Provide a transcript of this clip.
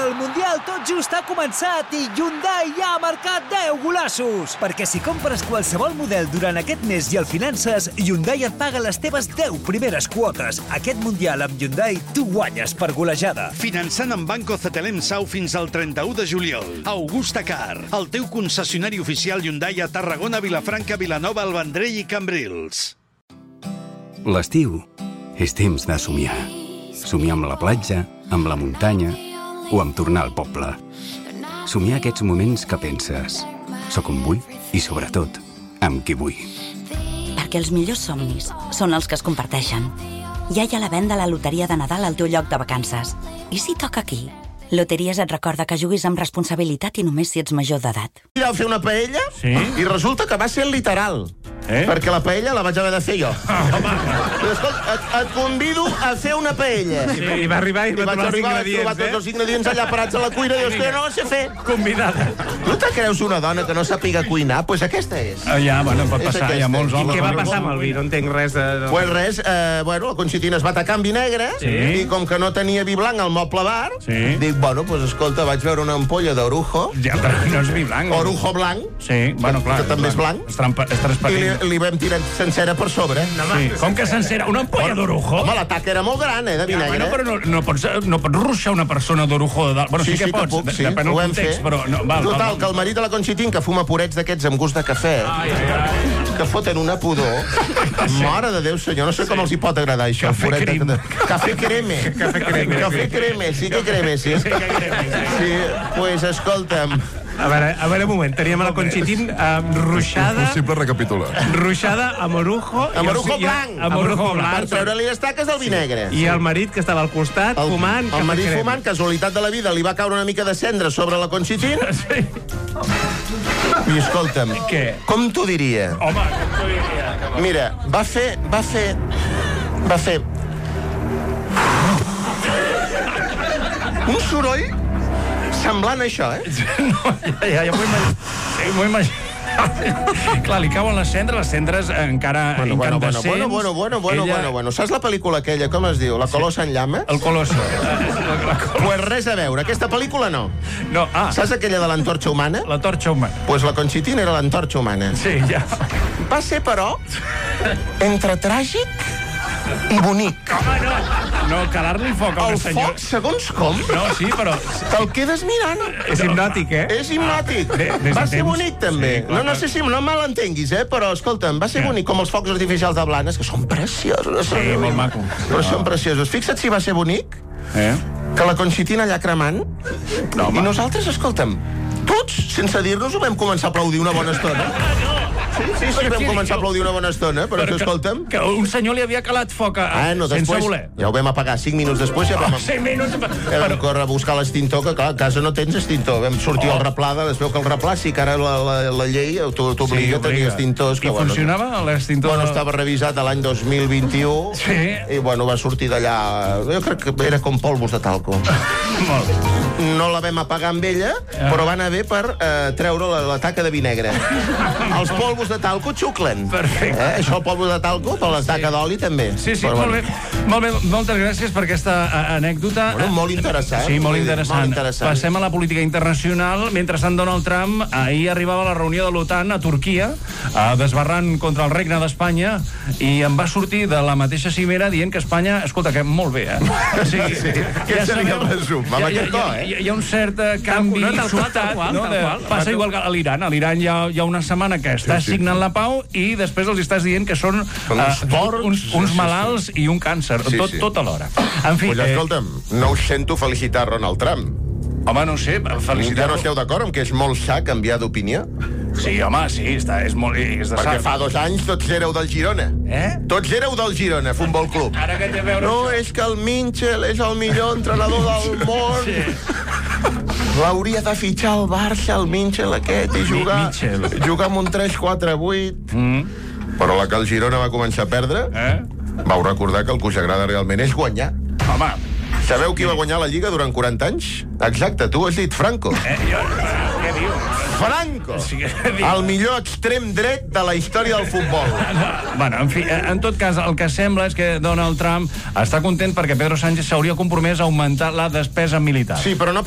el Mundial tot just ha començat i Hyundai ja ha marcat 10 golassos. Perquè si compres qualsevol model durant aquest mes i el finances, Hyundai et paga les teves 10 primeres quotes. Aquest Mundial amb Hyundai tu guanyes per golejada. Finançant amb Banco Cetelem Sau fins al 31 de juliol. Augusta Car, el teu concessionari oficial Hyundai a Tarragona, Vilafranca, Vilanova, el Vendrell i Cambrils. L'estiu és temps de somiar. Somiar amb la platja, amb la muntanya o amb tornar al poble. Somiar aquests moments que penses soc on vull i, sobretot, amb qui vull. Perquè els millors somnis són els que es comparteixen. Ja hi ha la venda a la loteria de Nadal al teu lloc de vacances. I si toca aquí? Loteries et recorda que juguis amb responsabilitat i només si ets major d'edat. Al fer una paella, sí? I resulta que va ser literal. Perquè la paella la vaig haver de fer jo. Però, escolta, et convido a fer una paella. Sí, i va arribar i va trobar els ingredients, trobar tots els ingredients allà parats a la cuina i dius que no la sé fer. Convidada. Tu te creus una dona que no sàpiga cuinar? Doncs aquesta és. Ja, bueno, pot passar, hi ha molts homes. I què va passar amb el vi? No entenc res de... Pues res, bueno, la Conchitina es va atacar amb vi negre i com que no tenia vi blanc al moble bar, dic, bueno, pues escolta, vaig veure una ampolla d'orujo. Ja, però no és vi blanc. Orujo blanc. Sí, bueno, clar. Que també és blanc. És transparent. I li vam tirar sencera per sobre. Sí. Com que sencera? Una ampolla d'orujo? Home, l'atac era molt gran, de vi negre. Però no pots ruixar una persona d'orujo de dalt. Bueno, sí que pots, depèn del context, però... Total, que el marit de la Conchitín, que fuma purets d'aquests amb gust de cafè, que foten una pudor... Mare de Déu, senyor, no sé com els hi pot agradar això. Cafè creme. Cafè creme, sí que creme, sí. Sí, pues escolta'm... A veure, un moment. Teníem a la Conchitín ruixada... Impossible recapitular. Ruixada amb orujo... Amb orujo blanc. Amb orujo blanc. Per treure-li les taques del vi negre. I el marit, que estava al costat, fumant... El marit fumant, casualitat de la vida, li va caure una mica de cendra sobre la Conchitín. Sí. I escolta'm, com t'ho diria? Home, com t'ho diria? Mira, va fer... un soroll semblant a això, No, ja m'ho imagino. Clar, li cauen les cendres encara incandescents. Bueno. Saps la pel·lícula aquella, com es diu? La Colossa en llames? El Colosso. Pues res a veure, aquesta pel·lícula no. No, Saps aquella de l'antorxa humana? La torxa humana. Pues la Conchitín era l'antorxa humana. Sí, ja. Va ser, però, entre tràgic i bonic. Home, no, calar-li foc a una senyora... El foc, segons com? No, sí, però... Te'l quedes mirant. És hipnòtic, És hipnòtic. Va ser bonic, també. No sé si no me l'entenguis, però, escolta'm, va ser bonic, com els focs artificials de Blanes, que són preciosos. Sí, molt maco. Però són preciosos. Fixa't si va ser bonic, que la Conchitina allà cremant, i nosaltres, escolta'm, tots, sense dir-nos, ho vam començar a aplaudir una bona estona. Sí, vam començar a aplaudir una bona estona, però escolta'm... Que un senyor li havia calat foc sense voler. Ja ho vam apagar, 5 minuts després ja vam... 5 minuts... Vam córrer a buscar l'extintor, que clar, a casa no tens extintor. Vam sortir al replà, es veu que el replà sí que ara la llei t'obliga a tenir extintors. I funcionava l'extintor? Bueno, estava revisat l'any 2021 i bueno, va sortir d'allà... Jo crec que era com polvos de talco. No la vam apagar amb ella, però va anar bé per treure la taca de vi negre. Els polvos de talco xuclen. Perfecte. Això el polvo de talco, per la taca d'oli també. Sí, molt bé. Moltes gràcies per aquesta anècdota. Molt interessant. Sí, molt interessant. Passem a la política internacional. Mentrestant, Donald Trump ahir arribava a la reunió de l'OTAN a Turquia, desbarrant contra el regne d'Espanya, i em va sortir de la mateixa cimera dient que Espanya, escolta, que molt bé, Sí. Què seria el resum? Amb aquest to, Hi ha un cert canvi sobtat. Passa igual que a l'Iran. A l'Iran hi ha una setmana que està signant la pau i després els estàs dient que són uns malalts i un càncer, tot alhora. En fi... Escolta'm, no us sento felicitar Donald Trump. Home, no sé, felicitar-lo... Ja no esteu d'acord amb que és molt sa canviar d'opinió? Sí, home, sí, és de sa. Perquè fa 2 anys tots éreu del Girona. Tots éreu del Girona, Futbol Club. Ara que té a veure... No, és que el Minchel és el millor entrenador del món. L'hauria de fitxar al Barça, el Minchel aquest, i jugar amb un 3-4-8. Però la que el Girona va començar a perdre, vau recordar que el que us agrada realment és guanyar. Home... Sabeu qui va guanyar la Lliga durant 40 anys? Exacte, tu has dit Franco. Què dius? Franco, el millor extrem dret de la història del futbol. Bueno, en fi, en tot cas, el que sembla és que Donald Trump està content perquè Pedro Sánchez s'hauria compromès a augmentar la despesa militar. Sí, però no